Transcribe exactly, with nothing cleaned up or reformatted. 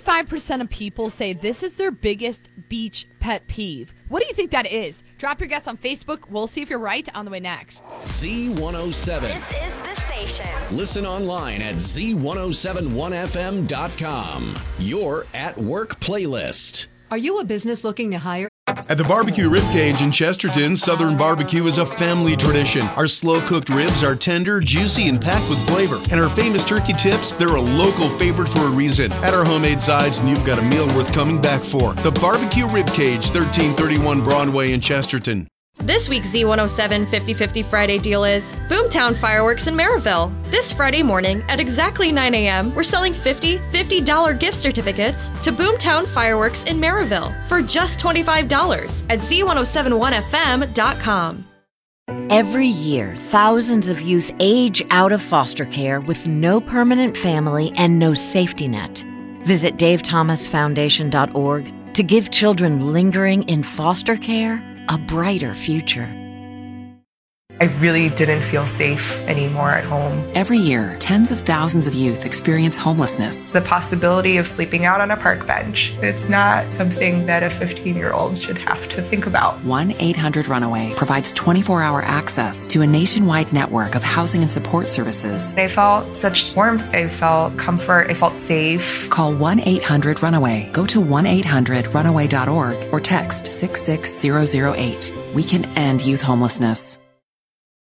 fifty-five percent of people say this is their biggest beach pet peeve. What do you think that is? Drop your guess on Facebook. We'll see if you're right on the way next. Z one oh seven. This is the station. Listen online at Z ten seventy-one F M dot com. Your at work playlist. Are you a business looking to hire? At the Barbecue Ribcage in Chesterton, Southern barbecue is a family tradition. Our slow-cooked ribs are tender, juicy, and packed with flavor. And our famous turkey tips, they're a local favorite for a reason. Add our homemade sides, and you've got a meal worth coming back for. The Barbecue Ribcage, thirteen thirty-one Broadway in Chesterton. This week's Z one oh seven fifty fifty Friday deal is Boomtown Fireworks in Maryville. This Friday morning at exactly nine a.m., we're selling fifty fifty dollar gift certificates to Boomtown Fireworks in Maryville for just twenty-five dollars at Z ten seventy-one F M dot com. Every year, thousands of youth age out of foster care with no permanent family and no safety net. Visit dave thomas foundation dot org to give children lingering in foster care a brighter future. I really didn't feel safe anymore at home. Every year, tens of thousands of youth experience homelessness. The possibility of sleeping out on a park bench, it's not something that a fifteen-year-old should have to think about. one eight hundred runaway provides twenty-four hour access to a nationwide network of housing and support services. I felt such warmth. I felt comfort. I felt safe. Call one eight hundred runaway. Go to one eight hundred runaway dot org or text six six zero zero eight. We can end youth homelessness.